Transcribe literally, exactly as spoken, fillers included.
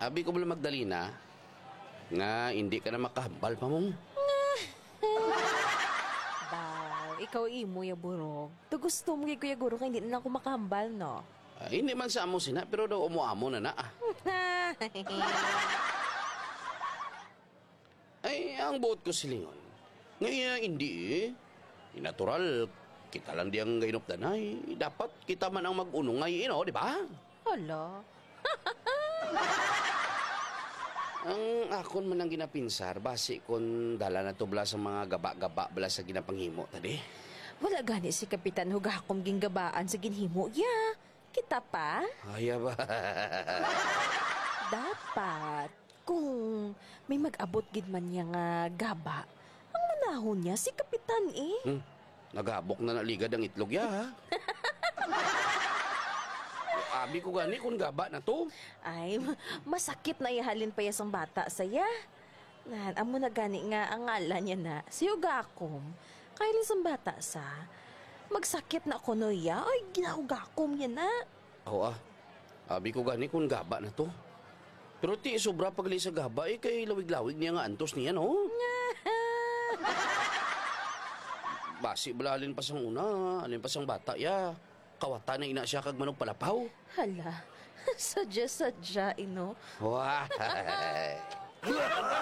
Abi ko bala Magdalena, nga hindi ka na makahambal pa mong. Baw, ikaw imo ya burog. To gusto mo kay Kuya Guro kay hindi na ako makahambal, no? Ah, hindi man sa amo sina, pero daw umuamo na na. Ah. Ay, ang buot ko silingon. Ngayon, hindi eh. Natural, kita lang di ang gainopdanay. Dapat kita man ang mag-unungay, no, di ba? Hala. Ang akon man ang ginapinsar, basi kon dala na to bala sa mga gaba-gaba bala sa ginapanghimo, tadi. Wala gani si Kapitan Hugakom ginggabaan sa ginhimo. Ya, kita pa? Ay, ba? Dapat. Kung may mag-abot gid man niya nga gaba, ang manahon niya si Kapitan eh. Hmm, naghabok na naligad ang itlog ya, ha? Abi ko gani kung gaba na to. Ay, masakit na ihalin pa yasang bata saya. Nan, amo na gani nga ang ngalan niya na si Hugakom. Kailan sang bata sa magsakit na ko no ya. Ay, ginahugakom niya na. Oo ah, abi ko gani kung gaba na to. Pero ti sobra pagli sa gaba eh kay lawig-lawig niya nga antos niya no. Basi bala alin pa sang una, alin pa sang bata ya. Kawata na ina siya kag manong palapaw. Hala, sadya-sadya, ino. Wah.